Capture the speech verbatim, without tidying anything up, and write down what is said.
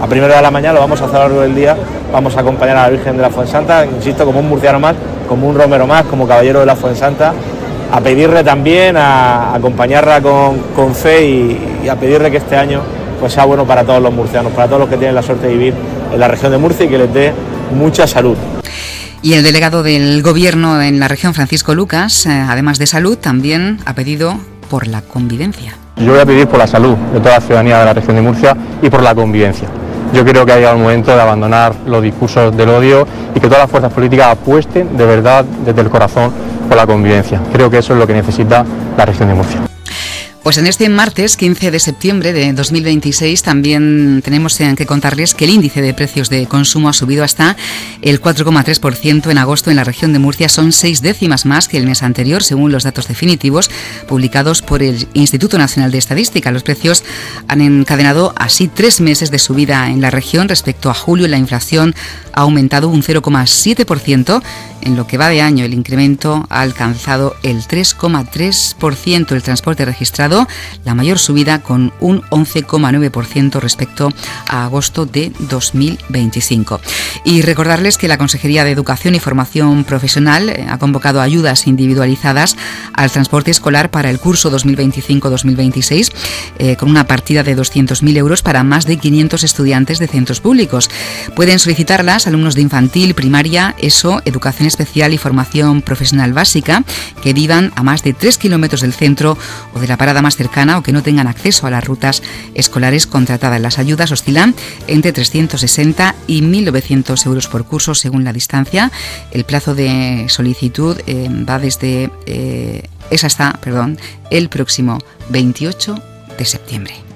a primera hora de la mañana, lo vamos a hacer a lo largo del día, vamos a acompañar a la Virgen de la Fuensanta, insisto, como un murciano más, como un romero más, como caballero de la Fuensanta, a pedirle también, a, a acompañarla con, con fe y, y a pedirle que este año pues sea bueno para todos los murcianos, para todos los que tienen la suerte de vivir en la región de Murcia y que les dé mucha salud. Y el delegado del Gobierno en la región, Francisco Lucas, eh, además de salud, también ha pedido por la convivencia. Yo voy a pedir por la salud de toda la ciudadanía de la región de Murcia y por la convivencia. Yo creo que ha llegado el momento de abandonar los discursos del odio y que todas las fuerzas políticas apuesten de verdad desde el corazón por la convivencia. Creo que eso es lo que necesita la región de Murcia. Pues en este martes quince de septiembre de dos mil veintiséis también tenemos que contarles que el índice de precios de consumo ha subido hasta el cuatro coma tres por ciento en agosto en la región de Murcia. Son seis décimas más que el mes anterior, según los datos definitivos publicados por el Instituto Nacional de Estadística. Los precios han encadenado así tres meses de subida en la región. Respecto a julio, la inflación ha aumentado un cero coma siete por ciento. En lo que va de año, el incremento ha alcanzado el tres coma tres por ciento. El transporte registrado la mayor subida con un once coma nueve por ciento respecto a agosto de dos mil veinticinco. Y recordarles que la Consejería de Educación y Formación Profesional ha convocado ayudas individualizadas al transporte escolar para el curso dos mil veinticinco dos mil veintiséis eh, con una partida de doscientos mil euros para más de quinientos estudiantes de centros públicos. Pueden solicitarlas alumnos de infantil, primaria, ESO, educación especial y formación profesional básica que vivan a más de tres kilómetros del centro o de la parada más cercana o que no tengan acceso a las rutas escolares contratadas. Las ayudas oscilan entre trescientos sesenta y mil novecientos euros por curso según la distancia. El plazo de solicitud eh, va desde eh, es hasta, perdón, el próximo veintiocho de septiembre.